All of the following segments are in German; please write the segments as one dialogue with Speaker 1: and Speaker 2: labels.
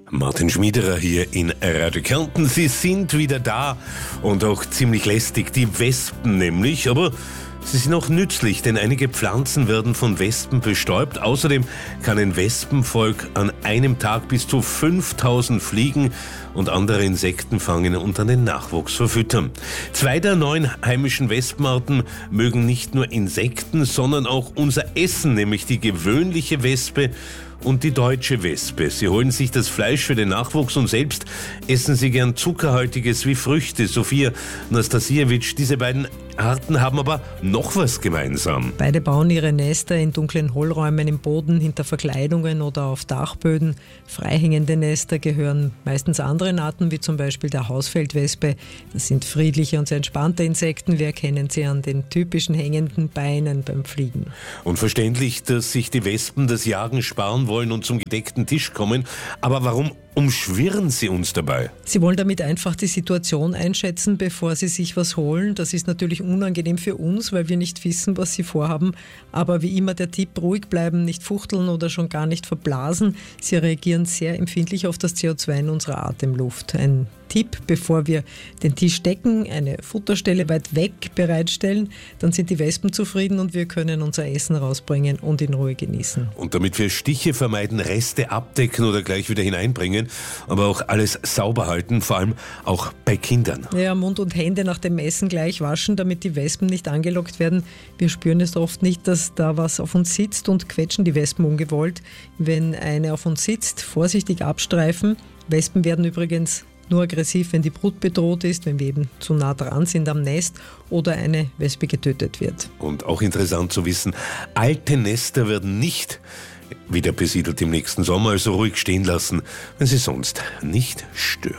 Speaker 1: Martin Schmiederer hier in Radio Kärnten. Sie sind wieder da und auch ziemlich lästig, die Wespen nämlich, aber sie sind auch nützlich, denn einige Pflanzen werden von Wespen bestäubt. Außerdem kann ein Wespenvolk an einem Tag bis zu 5000 Fliegen und andere Insekten fangen und dann den Nachwuchs verfüttern. 2 der 9 heimischen Wespenarten mögen nicht nur Insekten, sondern auch unser Essen, nämlich die gewöhnliche Wespe und die deutsche Wespe. Sie holen sich das Fleisch für den Nachwuchs und selbst essen sie gern Zuckerhaltiges wie Früchte. Sophia Nastasiewicz, diese beiden Arten haben aber noch was gemeinsam.
Speaker 2: Beide bauen ihre Nester in dunklen Hohlräumen im Boden, hinter Verkleidungen oder auf Dachböden. Freihängende Nester gehören meistens anderen Arten, wie zum Beispiel der Hausfeldwespe. Das sind friedliche und sehr entspannte Insekten. Wir erkennen sie an den typischen hängenden Beinen beim Fliegen.
Speaker 1: Und verständlich, dass sich die Wespen das Jagen sparen wollen und zum gedeckten Tisch kommen. Aber warum umschwirren sie uns dabei?
Speaker 2: Sie wollen damit einfach die Situation einschätzen, bevor sie sich was holen. Das ist natürlich unangenehm für uns, weil wir nicht wissen, was sie vorhaben. Aber wie immer der Tipp, ruhig bleiben, nicht fuchteln oder schon gar nicht verblasen. Sie reagieren sehr empfindlich auf das CO2 in unserer Atemluft. Ein Tipp, bevor wir den Tisch decken, eine Futterstelle weit weg bereitstellen, dann sind die Wespen zufrieden und wir können unser Essen rausbringen und in Ruhe genießen.
Speaker 1: Und damit wir Stiche vermeiden, Reste abdecken oder gleich wieder hineinbringen, aber auch alles sauber halten, vor allem auch bei Kindern.
Speaker 2: Ja, Mund und Hände nach dem Essen gleich waschen, damit die Wespen nicht angelockt werden. Wir spüren es oft nicht, dass da was auf uns sitzt und quetschen die Wespen ungewollt. Wenn eine auf uns sitzt, vorsichtig abstreifen. Wespen werden übrigens nur aggressiv, wenn die Brut bedroht ist, wenn wir eben zu nah dran sind am Nest oder eine Wespe getötet wird.
Speaker 1: Und auch interessant zu wissen, alte Nester werden nicht wieder besiedelt im nächsten Sommer, also ruhig stehen lassen, wenn sie sonst nicht stören.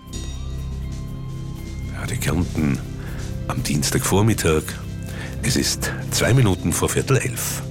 Speaker 1: Radio Kärnten am Dienstagvormittag. Es ist 2 Minuten vor 10:15.